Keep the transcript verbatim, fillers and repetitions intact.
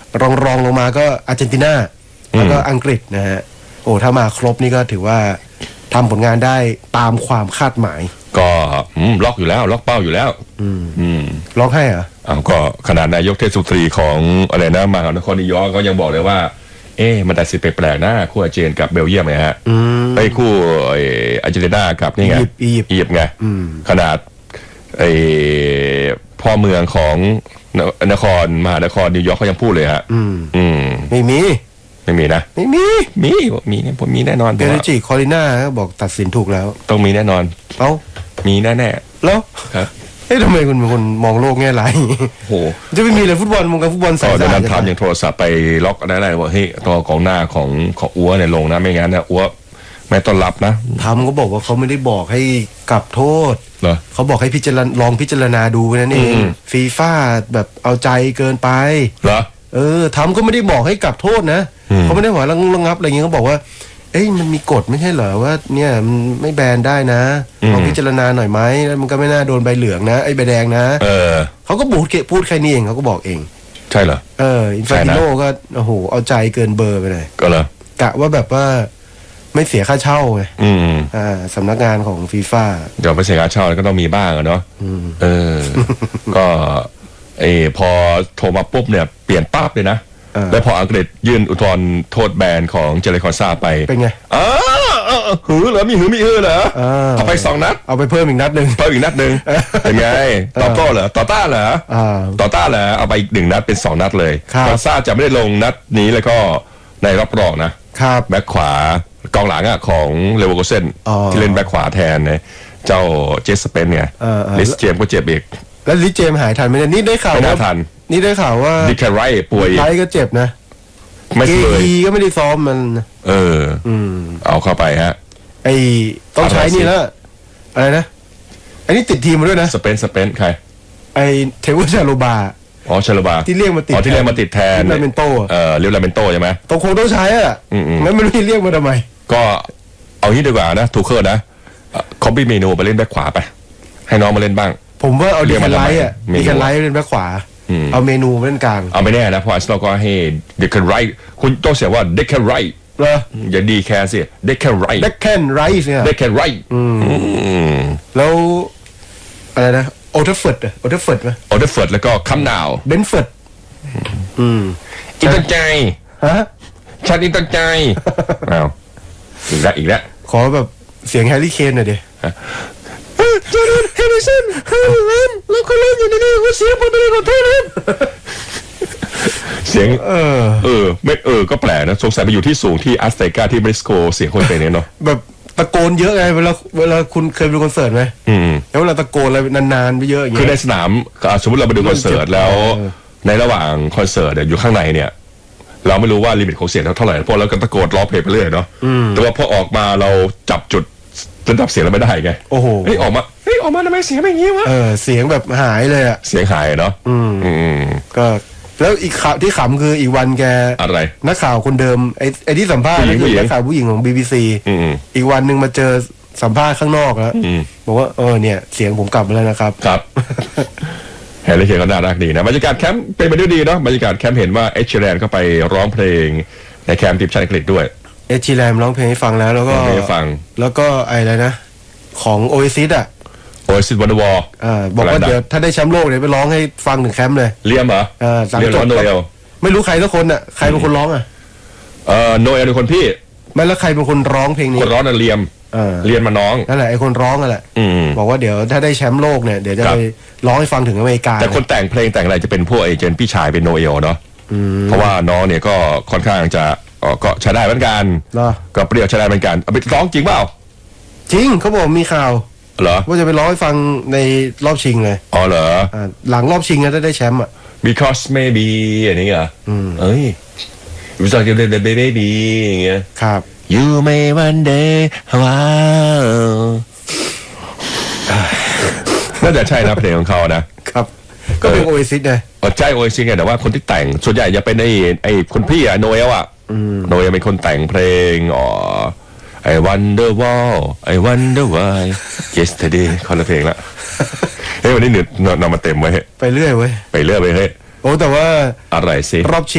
รองรองลงมาก็อาร์เจนตินาแล้วก็อังกฤษนะฮะโอ้ถ้ามาครบนี่ก็ถือว่าทำผลงานได้ตามความคาดหมายก็ล็อกอยู่แล้วล็อกเป้าอยู่แล้วอืมอืมล็อกให้เหรออ้าวก็ขนาดนายกเทศมนตรีของอะไรนะมหานครนิวยอร์กก็ยังบอกเลยว่าเอ๊ะมันแต่สิแปลกๆนะคู่อาร์เจนกับเบลเยียมไงฮะไอ้คู่อาร์เจนตินากับนี่ไงอียิปต์อียิปต์ไงขนาดไอ้พ่อเมืองของนครมหานครนิวยอร์กเขายังพูดเลยฮะอืมอืมไม่มีไม่มีนะไม่มีมีมีผมมีแน่นอนเบลจิคอริน่าบอกตัดสินถูกแล้วต้องมีแน่นอนเอ้ามีแน่แน่แล้วเอ๊ะทำไมคุณเป็นคนมองโลกแง่ร้ายโหจะไม่มีเลยฟุตบอลมงการฟุตบอลใส่ตอนนั้นทำอย่างโทรศัพท์ไปล็อกอะไรๆว่าเฮ้ยตัวกองหน้าของของอัวเนี่ยลงนะไม่งั้นนะอัวไม่ต้อนรับนะทำก็บอกว่าเขาไม่ได้บอกให้กลับโทษเหรอเขาบอกให้พิจารณาลองพิจารณาดูนั่นเองฟีฟ่าแบบเอาใจเกินไปเหรอเออทำก็ไม่ได้บอกให้กลับโทษนะเขาไม่ได้บอกระงับอะไรเงี้ยเขาบอกว่าเอ้ยมันมีกฎไม่ใช่เหรอว่าเนี่ยมันไม่แบนได้นะลองพิจารณาหน่อยไหมแล้วมันก็ไม่น่าโดนใบเหลืองนะไอ้ใบแดงนะเออเขาก็พูดพูดแค่นี้เองเขาก็บอกเองใช่เหรอเอออินฟาติโนก็โอ้โหเอาใจเกินเบอร์ไปเลยก็เหรอกะว่าแบบว่าไม่เสียค่าเช่าไงอืมอ่าสำนักงานของฟีฟ่าเดี๋ยวไม่เสียค่าเช่าก็ต้องมีบ้างอะเนาะเออก็เออพอโทรมาปุ๊บเนี่ยเปลี่ยนปั๊บเลยนะแล้วพออังกฤษยื่นอุทธรณ์โทษแบนของเจเรคอนซาไปเป็นไงอ๋อหือเหรอมีหือมีหือเหรอเอาไปสองนัดเอาไปเพิ่มอีกนัดหนึ่งเพิ่มอีกนัดหนึ่งเป็นไงตอบโต้เหรอต่อต้านเหรอต่อต้านเหรอเอาไปอีกหนึ่งนัดเป็นสองนัดเลยคอนซาจะไม่ได้ลงนัดนี้แล้วก็ในรอบรองนะครับแบ็คขวากองหลังอ่ะของเลเวอร์คูเซ่นที่เล่นแบ็คขวาแทนเนี่ยเจ้าเจสเปนเนี่ยลิสเจมก็เจ็บอีกแล้วลิสเจมหายทันไหมเนี่ยนี่ได้ข่าวไม่ทันนี่ได้ข่าวว่าดิแคไรป่วยไรก็เจ็บนะไม่เคยก็ไม่ได้ซ้อมมันเอออืมเอาเข้าไปฮะไอต้องใช้นี่แล้วอะไรนะอันนี้ติดทีมมาด้วยนะสเปนสเปนใครไอเทวชาโลบาอ๋อชาโลบาที่เรียกมาติดอ๋อที่เรียกมาติดแทนลาเมนโตเออเรียกลาเมนโตใช่ไหมต้องคงต้องใช้อ่ะงั้นไม่รู้เรียกมาทำไมก็เอางี้ดีกว่านะถูกเคอร์นะคอมบี้เมนูไปเล่นแบ็คขวาไปให้น้องมาเล่นบ้างผมว่าเอาดีแคนไลท์อ่ะดีแคนไลท์เล่นแบ็คขวาเอาเมนูเล่นกลางเอาไม่แน่นะเพราะเราก็ให้เด็กแคนไรคุณต้องเสียว่าเด็กแคนไรเหรออย่าดีแค่สิเด็กแคนไรเด็กแคนไรเนี่ยเด็กแคนไรแล้วอะไรนะโอเทอร์เฟิร์ดอะโอเทอร์เฟิร์ดไหมโอเทอร์เฟิร์ดแล้วก็คัมนาวเบนเฟิร์ดอืมอินตั้งใจฮะชาติอินตั้งใจเอาอีกแล้วอีกแล้วขอแบบเสียงแฮร์รี่เคนหน่อยดิจอร์แดนแฮร์ริสันฮาร์แลนด์แล้วก็เล่นอยู่ในนี้ก็เสียงบอลเลยของเธอเลยเสียงเออเออไม่เออก็แปลกนะสงสัยไปอยู่ที่สูงที่อัสเตกาที่บริสโกเสียงคนเป็นเนี่ยเนาะแบบตะโกนเยอะไงเวลาเวลาคุณเคยไปดูคอนเสิร์ตไหมอืมแล้วเวลาตะโกนอะไรนานๆไปเยอะอย่างเงี้ยคือในสนามสมมติเราไปดูคอนเสิร์ตแล้วในระหว่างคอนเสิร์ตอยู่ข้างในเนี่ยเราไม่รู้ว่าลิมิตของเสียงเท่าไหร่เพราะเราก็ตะโกนร้องเพลงไปเรื่อยเนาะแต่ว่าพอออกมาเราจับจุดระดับเสียงเราไม่ได้ไงโอ้โหเฮ้ยออกมาเฮ้ยออกมาทำไมเสียงแบบนี้วะเออเสียงแบบหายเลยอะเสียงหายเนาะอืมอืมก็แล้วอีกข่าวที่ขำคืออีกวันแกอะไรนักข่าวคนเดิมไอ้ไอ้ที่สัมภาษณ์คือนักข่าวผู้หญิงของ บี บี ซีอืมอีกวันหนึ่งมาเจอสัมภาษณ์ข้างนอกแล้วบอกว่าเออเนี่ยเสียงผมกลับมาแล้วนะครับครับแฮร์รี่เคนก็น่ารักดีนะบรรยากาศแคมป์เป็นไปด้วยดีเนาะบรรยากาศแคมป์เห็นว่าเอชเชอร์แลนด์ก็ไปร้องเพลงในแคมป์ทีมชาติอังกฤษด้วยเอชเชอร์แลนด์ร้องเพลงให้ฟังแล้วแล้วก็ฟังแล้วก็อะไรนะของโอเอซิสอ่ะโอเอซิสวันเดอร์วอลอ่าบอกว่าเดี๋ยวถ้าได้แชมป์โลกเดี๋ยวไปร้องให้ฟังถึงแคมป์เลยเลียมเหรออ่าเลียมโนเอลไม่รู้ใครสักคนอ่ะใครเป็นคนร้องอ่ะเออโนเอลเป็นคนพี่ไม่แล้วใครเป็นคนร้องเพลงนี้คนร้องน่ะเลียมเรียนมาน้องนั่นแหละไอ้คนร้องนั่นแหละบอกว่าเดี๋ยวถ้าได้แชมป์โลกเนี่ยเดี๋ยวจะไปร้องให้ฟังถึงอเมริกาแต่คนแต่งเพลงแต่งอะไรจะเป็นพวกไอเจนพี่ชายเป็นโนเอลเนาะเพราะว่าน้องเนี่ยก็ค่อนข้างจะก็ใช้ได้เหมือนกันก็เปรี้ยวใช้ได้เหมือนกันเอาไปร้องจริงเปล่าจริงเขาบอกมีข่าวเหรอว่าจะไปร้องให้ฟังในรอบชิงเลยอ๋อเหรอหลังรอบชิงจะได้แชมป์อ่ะ because maybe อย่างนี้เหรอเอ้ยรู้สึกจะเด็ดๆ baby อย่างเงี้ยครับ you may one day ว้าวน่าจะใช่นะเพลงของเขานะครับก็เป็นโอเอซิสไงใช่โอเอซิสไงแต่ว่าคนที่แต่งส่วนใหญ่จะเป็นไอ้ไอ้คนพี่อะโนเอลอะโนเอลเป็นคนแต่งเพลงอ๋อI wonder why I wonder why yesterday คนละเพลงละเฮ้ยวันนี้เนื้อนำมาเต็มไว้ไปเรื่อยเว้ยไปเรื่อยไปเฮ้ยโอ้แต่ว่าอะไรสิรอบ